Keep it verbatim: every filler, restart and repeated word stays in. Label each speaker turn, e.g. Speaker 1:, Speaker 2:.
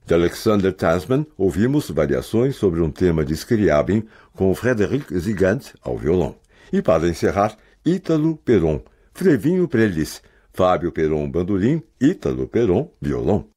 Speaker 1: De Alexander Tasman, ouvimos variações sobre um tema de Scriabin com Frédéric Zigant ao violão. E para encerrar, Ítalo Peron, Frevinho Prelis, Fábio Peron bandolim, Ítalo Peron violão.